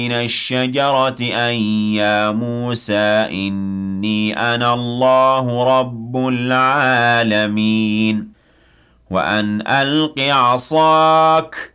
مِنَ الشَّجَرَةِ أَن يَا مُوسَىٰ إِنِّي أَنَا اللَّهُ رَبُّ الْعَالَمِينَ وَأَنْ أَلْقِ عَصَاكَ